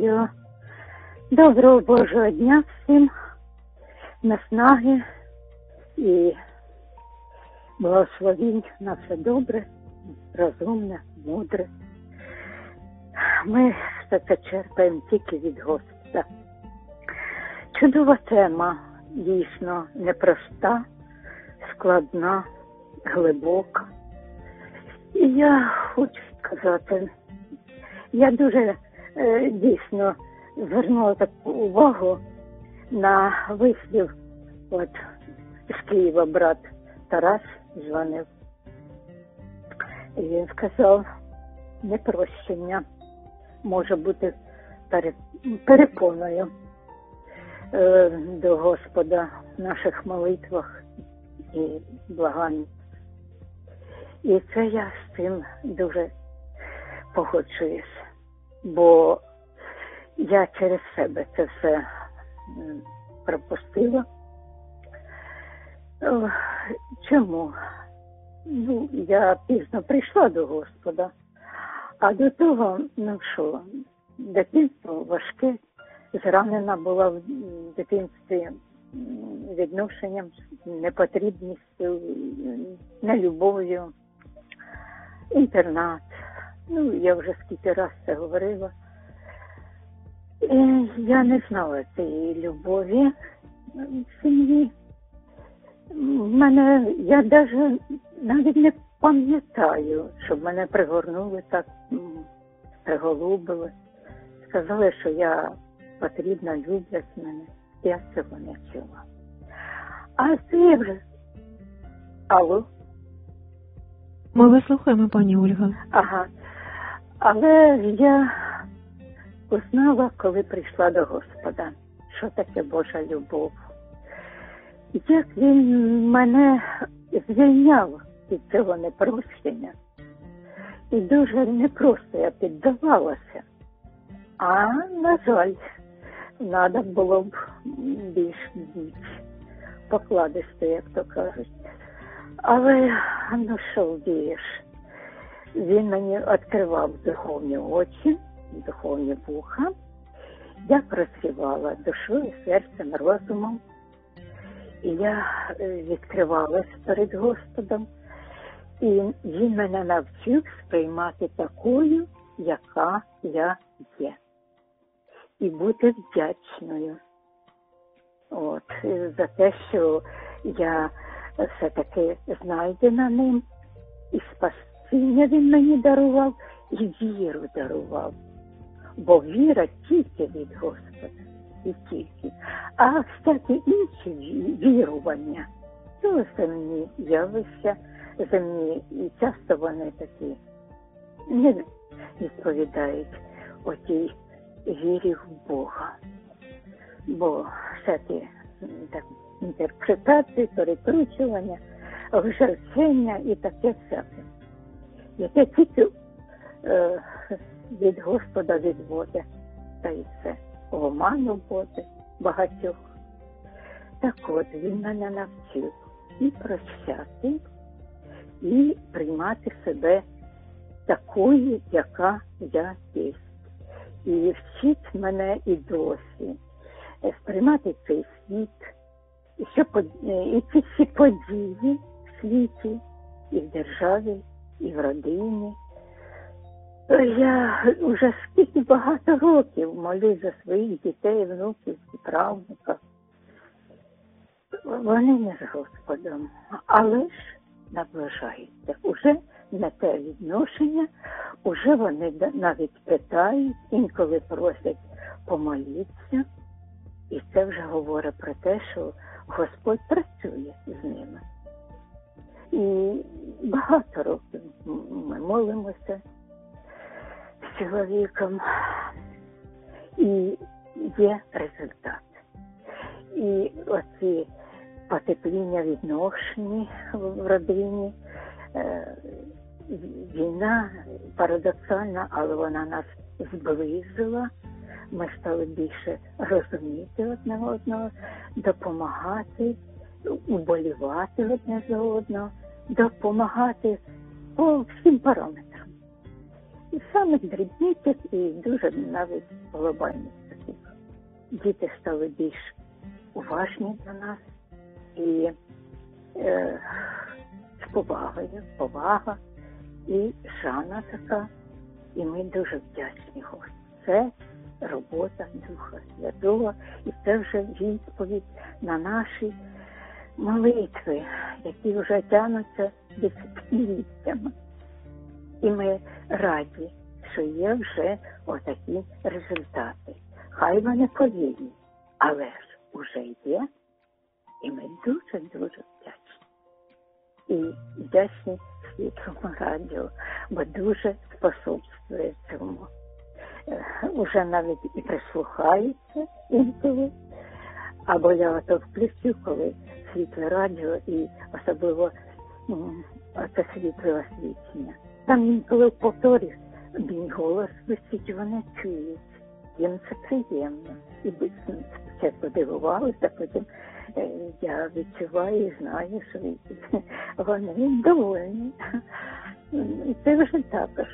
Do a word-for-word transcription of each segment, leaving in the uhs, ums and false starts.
Бажаю доброго Божого дня всім, наснаги і благословінь на все добре, розумне, мудре. Ми все це черпаємо тільки від Господа. Чудова тема, дійсно непроста, складна, глибока. І я хочу сказати, я дуже е, дійсно звернула таку увагу на вислів, от з Києва брат Тарас дзвонив. І він сказав, непрощення може бути перепоною е, до Господа в наших молитвах і благаннях. І це я з цим дуже погоджуюсь, бо я через себе це все пропустила. Чому? Ну, я пізно прийшла до Господа, а до того, ну що, дитинство важке, зранена була в дитинстві відношенням, непотрібністю, нелюбов'ю, інтернат. Ну, я вже скільки раз це говорила. І я не знала цієї любові в сім'ї. В мене, я навіть, навіть не пам'ятаю, щоб мене пригорнули так, приголубили. Сказали, що я потрібна, люблять мене. Я цього не чула. А це вже... Алло? Ми вас слухаємо, пані Ольга. Ага. Але я узнала, коли прийшла до Господа, що таке Божа любов. Як він мене звільняв від цього непрощення. І дуже непросто я піддавалася. А, на жаль, треба було б більш більш покладисти, як то кажуть. Але, ну що вдієш, він мені відкривав духовні очі, духовні вуха. Я прозрівала душою, серцем, розумом. І я відкривалась перед Господом. І він мене навчив сприймати такою, яка я є. І бути вдячною. От, за те, що я все-таки знайдена ним. І спасіння він мені дарував, і віру дарував. Бо віра тільки від Господа. І тільки. А всякі інші вірування, це земні явища, земні, і часто вони такі не відповідають отій вірі в Бога. Бо всякі так, інтерпретації, перекручування, вжерцення і таке всяке. Яке тільки е, від Господа відводить, та й все. Оману буде багатьох. Так от, він мене навчив і прощати, і приймати себе такою, яка я є. І вчить мене і досі сприймати цей світ, і, що, і ці всі події в світі, і в державі, і в родині. Я вже скільки багато років молюсь за своїх дітей, внуків і правнуків. Вони не з Господом, але ж наближаються. Уже на те відношення, уже вони навіть питають, інколи просять помолитися. І це вже говорить про те, що Господь працює з ними. І багато років ми молимося з чоловіком, і є результат. І оці потепління відношень в родині, війна парадоксальна, але вона нас зблизила. Ми стали більше розуміти одне одного, допомагати, уболівати одне за одного, допомагати по всім параметрам. самих дрібнітих і дуже навіть глобальних таких. Діти стали більш уважні до нас і е, з повагою, повага і шана така. І ми дуже вдячні Господу. Це робота Духа Святого, і це вже відповідь на наші молитви, які вже тягнуться десятиліттями. І ми раді, що є вже отакі результати. Хай вони повільні, але ж уже є, і ми дуже-дуже вдячні. І вдячні Світлому радіо, бо дуже способствує цьому. Уже навіть і прислухаються інколи. Або я ото включу, коли світле радіо і особливо це світле освітлення. Там інколи в повторі мій голос висить, вони чують. Їм це приємно. І спочатку дивувалися, потім я відчуваю і знаю, що вони довольні. І це вже також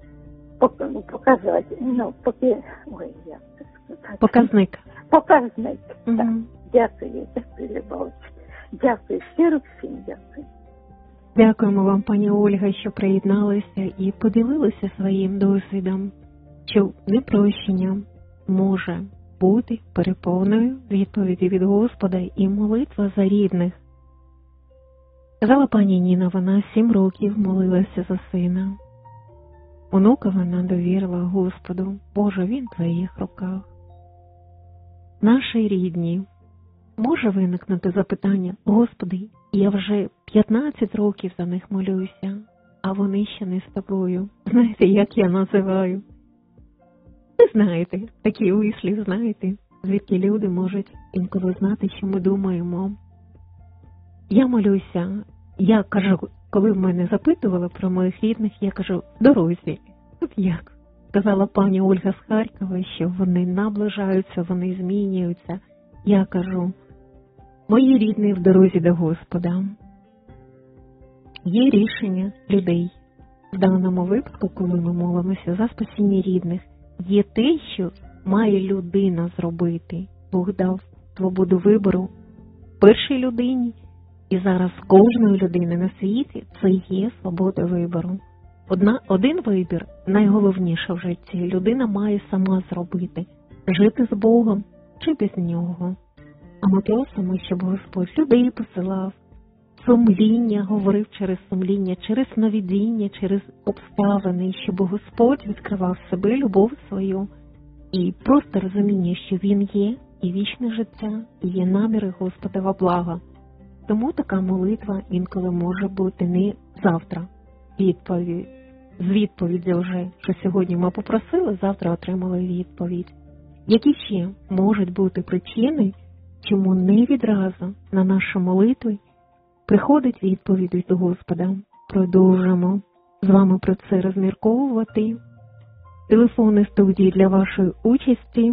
показати, ну, поки, ой, як це сказати. Показник. Показник, угу. Так. Дякую, дякую, Любович. Дякую, щиро всім дякую. Дякуємо вам, пані Ольга, що приєдналися і поділилися своїм досвідом, що непрощення може бути переповною відповіді від Господа і молитва за рідних. Казала пані Ніна, вона сім років молилася за сина. Онука вона довірила Господу. Боже, він в твоїх руках. Наші рідні. Може виникнути запитання: Господи, я вже п'ятнадцять років за них молюся, а вони ще не з тобою. Знаєте, як я називаю? Ви знаєте, такі вислів, знаєте, звідки люди можуть інколи знати, що ми думаємо. Я молюся, я кажу, коли в мене запитували про моїх рідних, я кажу, в дорозі. От як сказала пані Ольга з Харкова, що вони наближаються, вони змінюються. Я кажу, мої рідні в дорозі до Господа. Є рішення людей. В даному випадку, коли ми молимося за спасіння рідних, є те, що має людина зробити. Бог дав свободу вибору першій людині, і зараз кожної людини на світі це є свобода вибору. Одна, один вибір, найголовніше в житті, людина має сама зробити. Жити з Богом чи без Нього. А ми просимо, щоб Господь людей посилав, сумління, говорив через сумління, через сновидіння, через обставини, щоб Господь відкривав себе, любов свою і просто розуміння, що Він є, і вічне життя, і є наміри Господова блага. Тому така молитва інколи може бути не завтра. Відповідь, з відповіді вже, що сьогодні ми попросили, завтра отримали відповідь. Які ще можуть бути причини, чому не відразу на наші молитви приходить відповідь від Господа? Продовжимо з вами про це розмірковувати. Телефони студії для вашої участі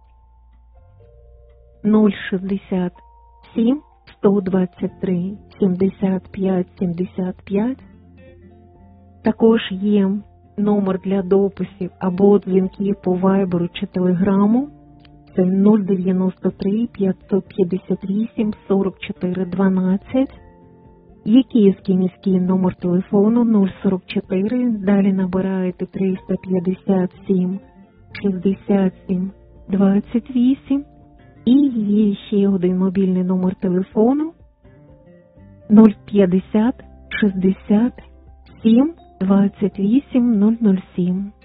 нуль шістдесят сім сто двадцять три сімдесят п'ять сімдесят п'ять. Також є номер для дописів або дзвінків по вайберу чи телеграму. Це нуль дев'яносто три п'ятсот п'ятдесят вісім сорок чотири дванадцять. Є київський міський номер телефону нуль сорок чотири, далі набираєте триста п'ятдесят сім шістдесят сім двадцять вісім. І є ще один мобільний номер телефону нуль п'ятдесят шістдесят сім двадцять вісім нуль нуль сім.